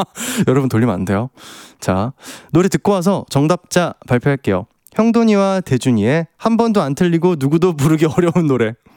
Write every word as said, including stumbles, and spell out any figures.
여러분 돌리면 안 돼요. 자, 노래 듣고 와서 정답자 발표할게요. 형돈이와 대준이의 한 번도 안 틀리고 누구도 부르기 어려운 노래.